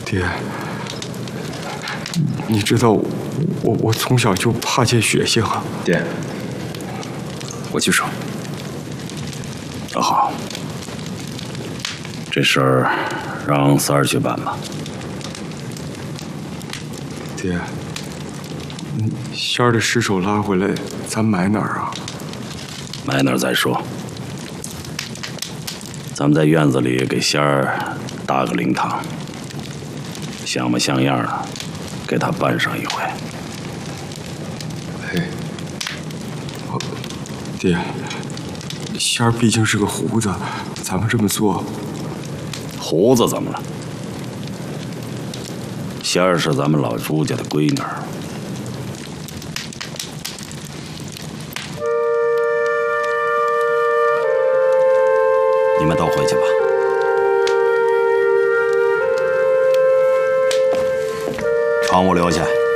爹，你知道我从小就怕见血腥啊。 爹，我去说。 那好，这事儿让三儿去办吧。 爹，仙儿的尸首拉回来，咱埋哪儿啊？ 埋哪儿再说。咱们在院子里给仙儿搭个灵堂，像模像样的给他办上一回。 哎，爹，仙儿毕竟是个胡子，咱们这么做， 胡子怎么了？仙儿是咱们老朱家的闺女儿。你们都回去吧。窗户留下。